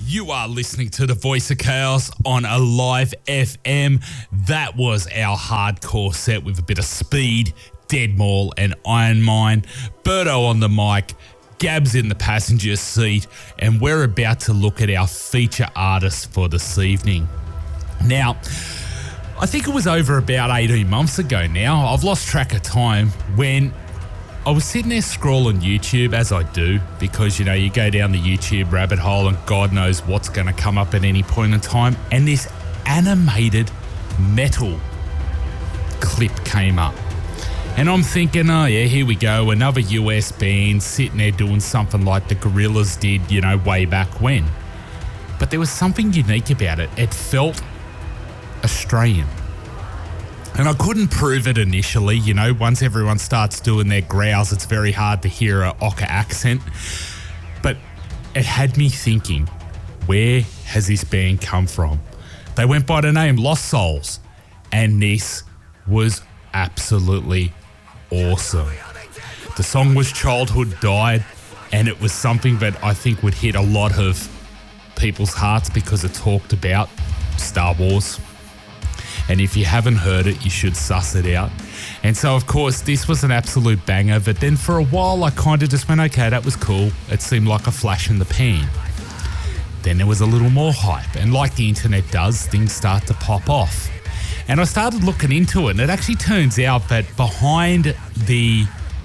You are listening to the Voice of Chaos on Alive FM. That was our hardcore set with a bit of Speed, Deadmau5 and Iron Mine. Birdo on the mic, Gabs in the passenger seat, and we're about to look at our feature artist for this evening. Now, I think it was over about 18 months ago now, I've lost track of time, when I was sitting there scrolling YouTube, as I do, because, you know, you go down the YouTube rabbit hole and God knows what's going to come up at any point in time, and this animated metal clip came up. And I'm thinking, oh yeah, here we go, another US band sitting there doing something like the Gorillaz did, you know, way back when. But there was something unique about it. It felt Australian. And I couldn't prove it initially, you know, once everyone starts doing their growls, it's very hard to hear an Ocker accent. But it had me thinking, where has this band come from? They went by the name Lost Souls, and this was absolutely awesome. The song was Childhood Died, and it was something that I think would hit a lot of people's hearts because it talked about Star Wars. And if you haven't heard it, you should suss it out. And so, of course, this was an absolute banger. But then for a while, I kind of just went, okay, that was cool. It seemed like a flash in the pan. Then there was a little more hype. And like the internet does, things start to pop off. And I started looking into it. And it actually turns out that behind the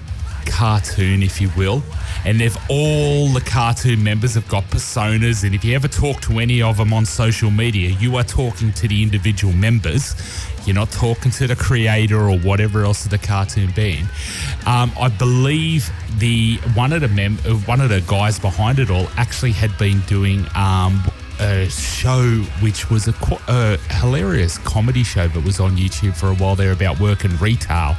cartoon, if you will, and all the cartoon members have got personas, and if you ever talk to any of them on social media, you are talking to the individual members. You're not talking to the creator or whatever else of the cartoon band. I believe one of the guys behind it all actually had been doing a show which was a hilarious comedy show that was on YouTube for a while there about work and retail.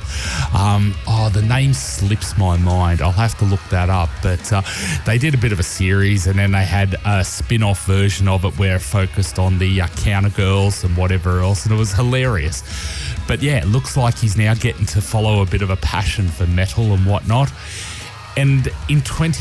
The name slips my mind. I'll have to look that up. But they did a bit of a series, and then they had a spin-off version of it where it focused on the counter girls and whatever else, and it was hilarious. But yeah, it looks like he's now getting to follow a bit of a passion for metal and whatnot. And in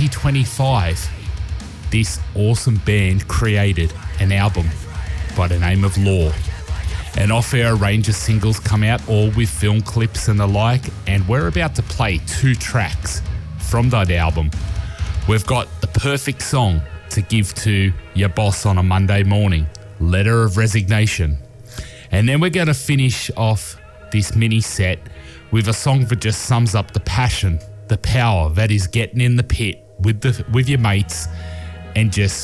2025, this awesome band created an album by the name of Law. And off air, a range of singles come out, all with film clips and the like, and we're about to play 2 tracks from that album. We've got the perfect song to give to your boss on a Monday morning, Letter of Resignation. And then we're going to finish off this mini set with a song that just sums up the passion, the power that is getting in the pit with your mates and just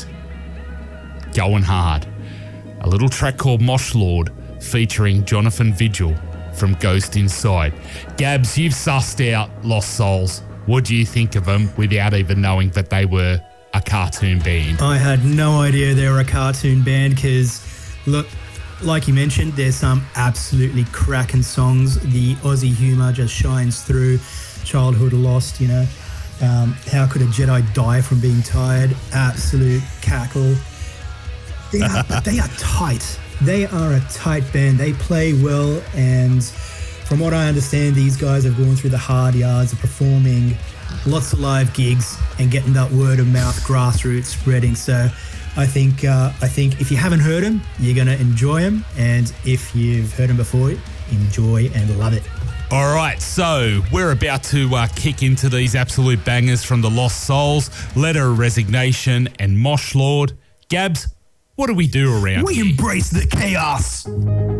going hard. A little track called Mosh Lord featuring Jonathan Vigil from Ghost Inside. Gabs, you've sussed out Lost Souls. What do you think of them without even knowing that they were a cartoon band? I had no idea they were a cartoon band because, look, like you mentioned, there's some absolutely cracking songs. The Aussie humour just shines through. Childhood Lost, you know. How could a Jedi die from being tired? Absolute cackle. They are tight. They are a tight band. They play well, and from what I understand, these guys have gone through the hard yards of performing lots of live gigs and getting that word of mouth grassroots spreading. So I think if you haven't heard them, you're going to enjoy them, and if you've heard them before, enjoy and love it. All right, so we're about to kick into these absolute bangers from the Lost Souls, Letter of Resignation, and Mosh Lord. Gabs, what do we do around here? We embrace the chaos.